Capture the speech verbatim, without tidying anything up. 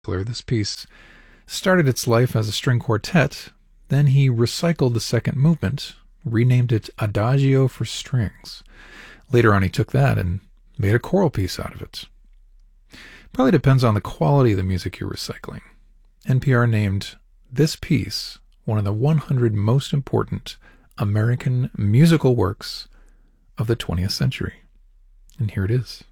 This piece started its life as a string quartet, then he recycled the second movement, renamed it Adagio for Strings. Later on he took that and made a choral piece out of it. Probably depends on the quality of the music you're recycling. N P R named this piece one of the one hundred most important American musical works of the twentieth century. And here it is.